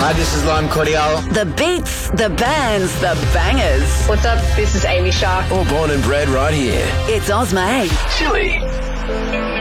Hi, this is Lime Cordial. The beats, the bands, the bangers. What's up? This is Amy Shark. All born and bred right here. It's Ozma. Chili.